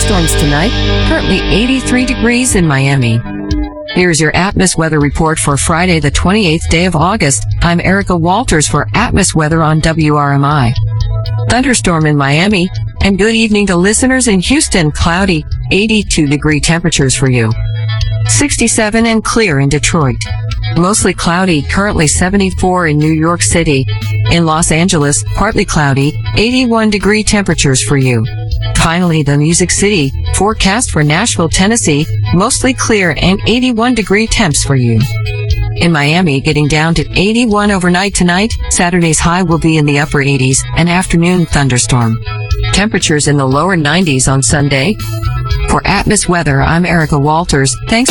thunderstorms tonight. Currently 83 degrees in Miami. Here's your Atmos weather report for Friday, the 28th day of August. I'm Erica Walters for Atmos weather on WRMI. Thunderstorm in Miami. And good evening to listeners in Houston. Cloudy, 82-degree temperatures for you. 67 and clear in Detroit. Mostly cloudy, currently 74 in New York City. In Los Angeles, partly cloudy, 81-degree temperatures for you. Finally, the Music City, forecast for Nashville, Tennessee, mostly clear and 81-degree temps for you. In Miami, getting down to 81 overnight tonight. Saturday's high will be in the upper 80s, an afternoon thunderstorm. Temperatures in the lower 90s on Sunday. For Atmos weather, I'm Erica Walters. Thanks.